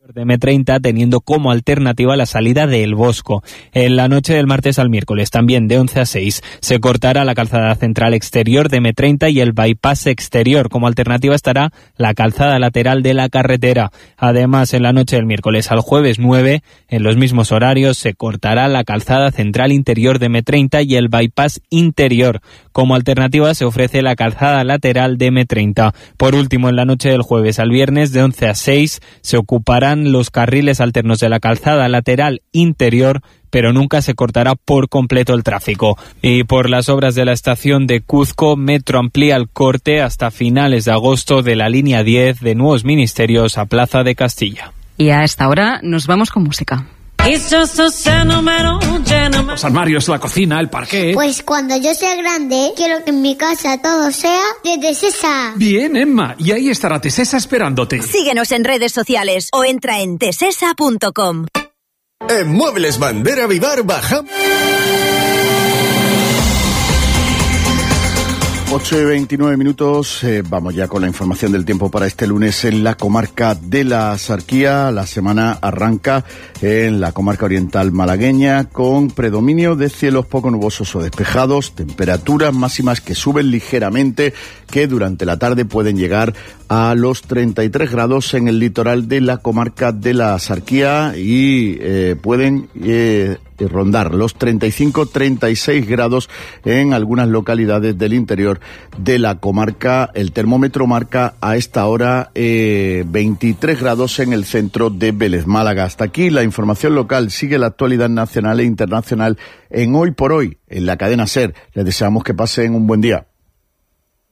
de M30, teniendo como alternativa la salida de El Bosco. En la noche del martes al miércoles, también de 11 a 6, se cortará la calzada central exterior de M30 y el bypass exterior. Como alternativa estará la calzada lateral de la carretera. Además, en la noche del miércoles al jueves 9, en los mismos horarios, se cortará la calzada central interior de M30 y el bypass interior. Como alternativa se ofrece la calzada lateral de M30. Por último, en la noche del jueves al viernes, de 11 a 6, se ocuparán los carriles alternos de la calzada lateral interior, pero nunca se cortará por completo el tráfico. Y por las obras de la estación de Cuzco, Metro amplía el corte hasta finales de agosto de la línea 10 de Nuevos Ministerios a Plaza de Castilla. Y a esta hora nos vamos con música. Los armarios, la cocina, el parqué. Pues cuando yo sea grande, quiero que en mi casa todo sea de Tesesa. Bien, Emma, y ahí estará Tesesa esperándote. Síguenos en redes sociales o entra en tesesa.com. En Muebles Bandera Vivar bajamos. 8:29. Vamos ya con la información del tiempo para este lunes en la comarca de la Sarquía. La semana arranca en la comarca oriental malagueña con predominio de cielos poco nubosos o despejados, temperaturas máximas que suben ligeramente, que durante la tarde pueden llegar a los 33 grados en el litoral de la comarca de la Sarquía y pueden rondar los 35-36 grados en algunas localidades del interior de la comarca. El termómetro marca a esta hora 23 grados en el centro de Vélez, Málaga. Hasta aquí la información local. Sigue la actualidad nacional e internacional en Hoy por Hoy, en la cadena SER. Les deseamos que pasen un buen día.